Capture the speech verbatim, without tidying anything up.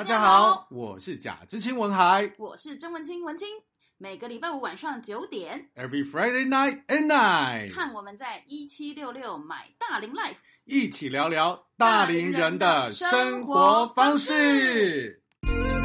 大家好，我是贾知青文海， 我是曾文清文清。每个礼拜五晚上九点 ，Every Friday night at night， 看我们在一七六六买大龄 Life， 一起聊聊大龄人的生活方式。